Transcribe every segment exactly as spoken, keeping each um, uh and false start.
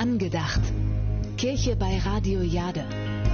Angedacht. Kirche bei Radio Jade.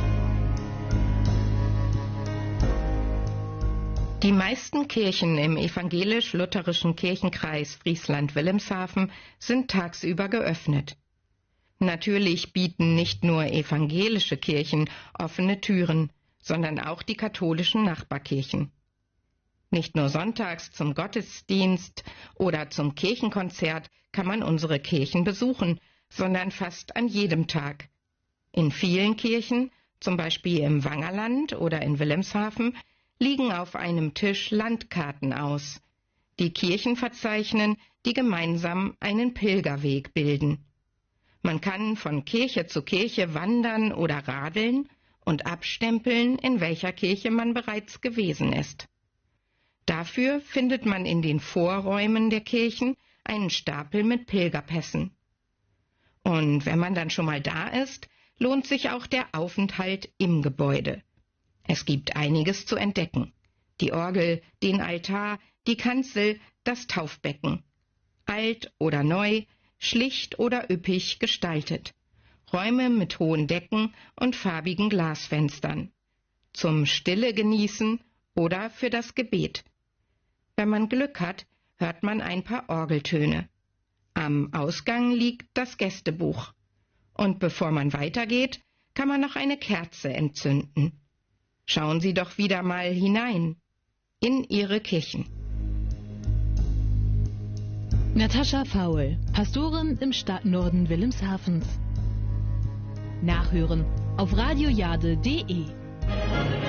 Die meisten Kirchen im evangelisch-lutherischen Kirchenkreis Friesland-Wilhelmshaven sind tagsüber geöffnet. Natürlich bieten nicht nur evangelische Kirchen offene Türen, sondern auch die katholischen Nachbarkirchen. Nicht nur sonntags zum Gottesdienst oder zum Kirchenkonzert kann man unsere Kirchen besuchen, sondern fast an jedem Tag. In vielen Kirchen, zum Beispiel im Wangerland oder in Wilhelmshaven, liegen auf einem Tisch Landkarten aus. Die Kirchen verzeichnen, die gemeinsam einen Pilgerweg bilden. Man kann von Kirche zu Kirche wandern oder radeln und abstempeln, in welcher Kirche man bereits gewesen ist. Dafür findet man in den Vorräumen der Kirchen einen Stapel mit Pilgerpässen. Und wenn man dann schon mal da ist, lohnt sich auch der Aufenthalt im Gebäude. Es gibt einiges zu entdecken. Die Orgel, den Altar, die Kanzel, das Taufbecken. Alt oder neu, schlicht oder üppig gestaltet. Räume mit hohen Decken und farbigen Glasfenstern. Zum Stille genießen oder für das Gebet. Wenn man Glück hat, hört man ein paar Orgeltöne. Am Ausgang liegt das Gästebuch. Und bevor man weitergeht, kann man noch eine Kerze entzünden. Schauen Sie doch wieder mal hinein in Ihre Kirchen. Natascha Faul, Pastorin im Stadtnorden Wilhelmshavens. Nachhören auf radiojade punkt de.